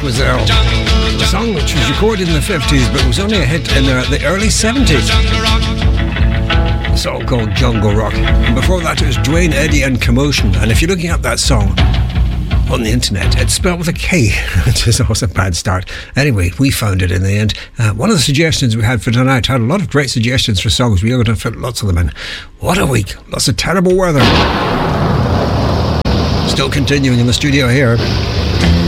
was a song which was recorded in the 50s, but was only a hit in the early 70s. A song called Jungle Rock. And before that, it was Dwayne Eddy and Commotion. And if you're looking up that song on the internet, it's spelled with a K, which is always a bad start. Anyway, we found it in the end. One of the suggestions we had for tonight had a lot of great suggestions for songs. We were going to fit lots of them in. What a week. Lots of terrible weather. Still continuing in the studio here.